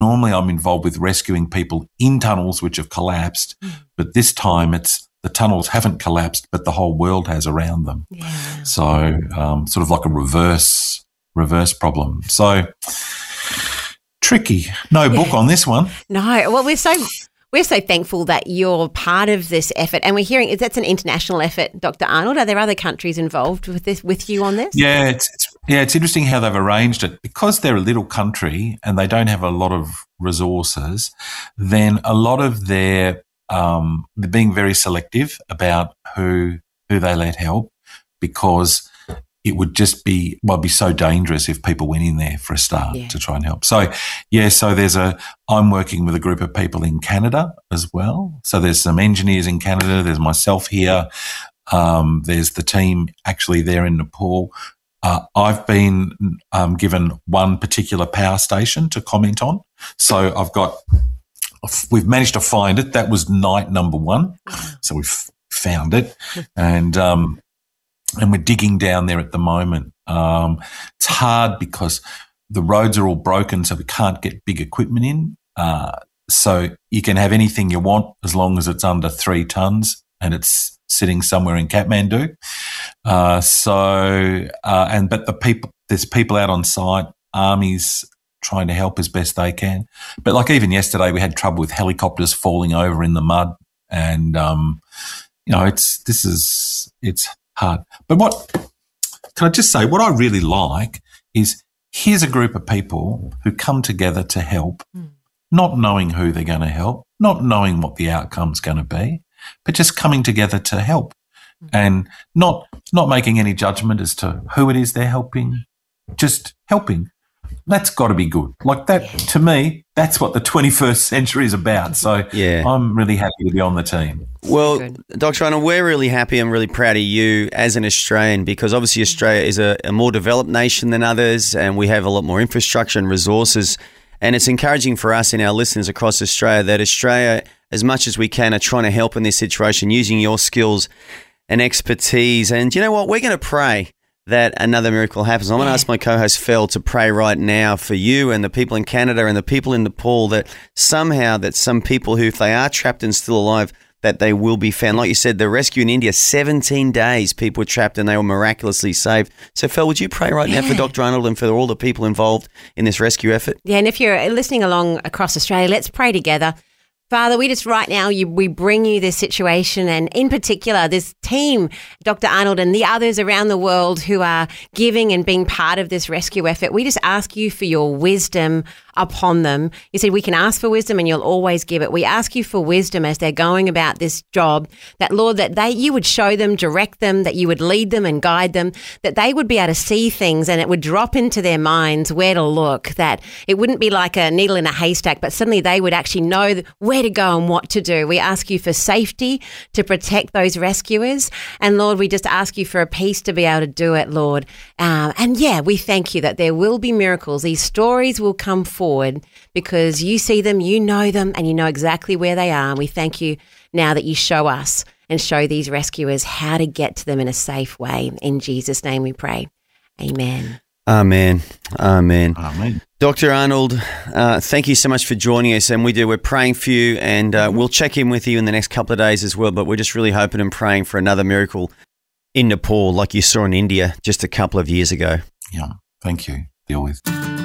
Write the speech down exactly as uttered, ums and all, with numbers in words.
normally I'm involved with rescuing people in tunnels which have collapsed, mm. but this time it's the tunnels haven't collapsed, but the whole world has around them. Yeah. So um, sort of like a reverse reverse problem. So tricky. No yeah. book on this one. No. Well, we're so we're so thankful that you're part of this effort, and we're hearing that's an international effort, Doctor Arnold. Are there other countries involved with this with you on this? Yeah, it's, it's yeah, it's interesting how they've arranged it because they're a little country and they don't have a lot of resources. Then a lot of their um, they're being very selective about who who they let help because it would just be, well, it'd be so dangerous if people went in there for a start yeah. to try and help. So, yeah, so there's a, I'm working with a group of people in Canada as well. So there's some engineers in Canada. There's myself here. Um, there's the team actually there in Nepal. Uh, I've been um, given one particular power station to comment on. So I've got, we've managed to find it. That was night number one. So we've found it. And, um, And we're digging down there at the moment. Um, it's hard because the roads are all broken, so we can't get big equipment in. Uh, so you can have anything you want as long as it's under three tons and it's sitting somewhere in Kathmandu. Uh, so, uh, and but the people, there's people out on site, armies trying to help as best they can. But like even yesterday, we had trouble with helicopters falling over in the mud, and um, you know, it's this is it's. hard. But what, can I just say, what I really like is here's a group of people who come together to help, mm. not knowing who they're going to help, not knowing what the outcome's going to be, but just coming together to help mm. and not not making any judgment as to who it is they're helping, just helping. That's got to be good. Like that, yeah. to me, that's what the twenty-first century is about. So yeah. I'm really happy to be on the team. Well, Doctor Arnold, we're really happy and really proud of you as an Australian because obviously Australia is a, a more developed nation than others and we have a lot more infrastructure and resources. And it's encouraging for us and our listeners across Australia that Australia, as much as we can, are trying to help in this situation using your skills and expertise. And you know what? We're going to pray that another miracle happens. I'm going to ask my co-host Phil to pray right now for you and the people in Canada and the people in Nepal that somehow that some people who, if they are trapped and still alive, that they will be found. Like you said, the rescue in India, seventeen days people were trapped and they were miraculously saved. So Phil, would you pray right yeah. now for Doctor Arnold and for all the people involved in this rescue effort? Yeah, and if you're listening along across Australia, let's pray together. Father, we just right now, you, we bring you this situation and in particular this team, Doctor Arnold and the others around the world who are giving and being part of this rescue effort. We just ask you for your wisdom upon them. You said we can ask for wisdom and you'll always give it. We ask you for wisdom as they're going about this job, that Lord, that they you would show them, direct them, that you would lead them and guide them, that they would be able to see things and it would drop into their minds where to look, that it wouldn't be like a needle in a haystack, but suddenly they would actually know where to go and what to do. We ask you for safety to protect those rescuers. And Lord, we just ask you for a peace to be able to do it, Lord. Um, and yeah, we thank you that there will be miracles. These stories will come forward because you see them, you know them, and you know exactly where they are. And we thank you now that you show us and show these rescuers how to get to them in a safe way. In Jesus' name we pray. Amen. Amen. Amen. Amen. Doctor Arnold, uh, thank you so much for joining us. And we do, we're praying for you and uh, we'll check in with you in the next couple of days as well. But we're just really hoping and praying for another miracle in Nepal like you saw in India just a couple of years ago. Yeah. Thank you. Deal with.